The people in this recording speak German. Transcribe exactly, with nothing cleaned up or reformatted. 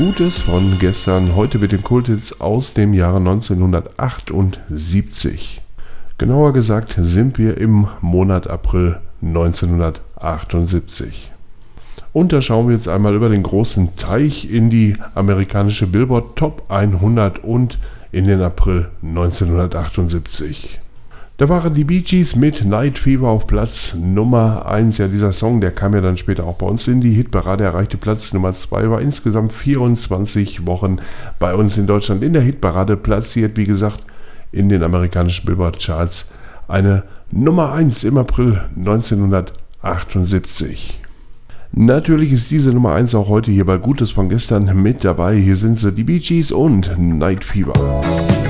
Gutes von gestern, heute mit den Kulthits aus dem Jahre neunzehnhundertachtundsiebzig. Genauer gesagt sind wir im Monat April neunzehnhundertachtundsiebzig. Und da schauen wir jetzt einmal über den großen Teich in die amerikanische Billboard Top hundert und in den April neunzehnhundertachtundsiebzig. Da waren die Bee Gees mit Night Fever auf Platz Nummer eins. Ja, dieser Song, der kam ja dann später auch bei uns in die Hitparade, erreichte Platz Nummer zwei, war insgesamt vierundzwanzig Wochen bei uns in Deutschland in der Hitparade platziert. Wie gesagt, in den amerikanischen Billboard Charts eine Nummer eins im April neunzehnhundertachtundsiebzig. Natürlich ist diese Nummer eins auch heute hier bei Gutes von gestern mit dabei. Hier sind sie, die Bee Gees und Night Fever.